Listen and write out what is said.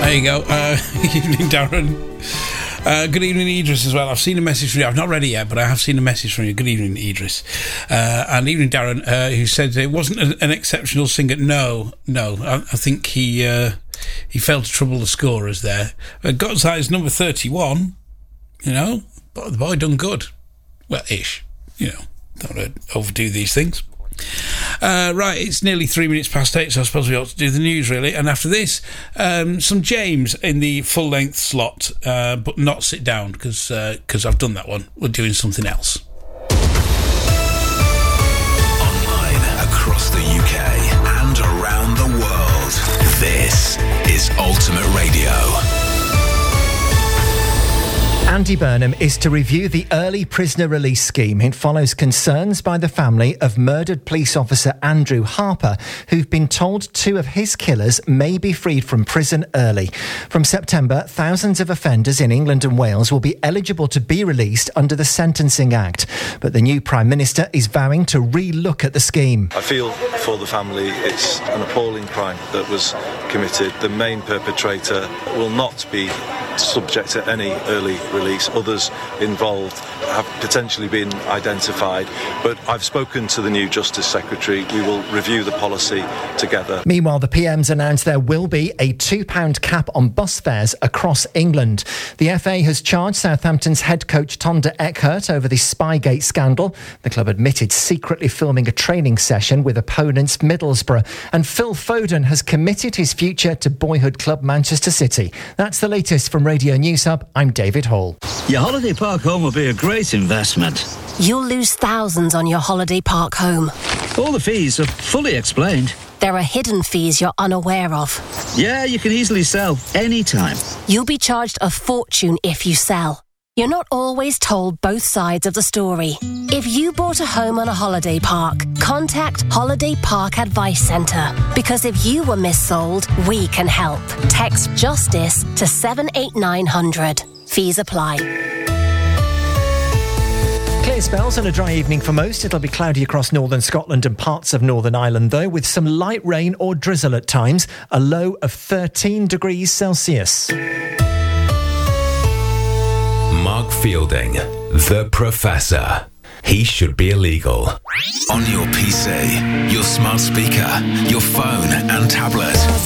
There you go. Evening, Darren. Good evening, Idris, as well. I've seen a message from you. I've not read it yet, but I have seen a message from you. Good evening, Idris. And evening, Darren, who said it wasn't an exceptional singer. No. I think he failed to trouble the scorers there. God's Eye is number 31, but the boy done good. Well, ish. Don't want to overdo these things. Right, it's nearly 3 minutes past 8, so I suppose we ought to do the news, really. And after this, some James in the full-length slot, but not sit down, because I've done that one. We're doing something else. Online, across the UK, and around the world, this is Ultimate Radio. Andy Burnham is to review the early prisoner release scheme. It follows concerns by the family of murdered police officer Andrew Harper, who've been told 2 of his killers may be freed from prison early. From September, thousands of offenders in England and Wales will be eligible to be released under the Sentencing Act. But the new Prime Minister is vowing to re-look at the scheme. I feel for the family it's an appalling crime that was committed. The main perpetrator will not be subject to any early release. Others involved have potentially been identified, but I've spoken to the new Justice Secretary. We will review the policy together. Meanwhile, the PM's announced there will be a £2 cap on bus fares across England. The FA has charged Southampton's head coach Tonda Eckhart over the Spygate scandal. The club admitted secretly filming a training session with opponents Middlesbrough. And Phil Foden has committed his future to boyhood club Manchester City. That's the latest from Radio News Hub. I'm David Hall. Your holiday park home will be a great investment. You'll lose thousands on your holiday park home. All the fees are fully explained. There are hidden fees you're unaware of. Yeah, you can easily sell anytime. You'll be charged a fortune if you sell. You're not always told both sides of the story. If you bought a home on a holiday park, contact Holiday Park Advice Centre. Because if you were missold, we can help. Text JUSTICE to 78900. Fees apply. Clear spells and a dry evening for most. It'll be cloudy across northern Scotland and parts of Northern Ireland, though, with some light rain or drizzle at times. A low of 13 degrees Celsius. Mark Fielding, the Professor. He should be illegal. On your PC, your smart speaker, your phone and tablet.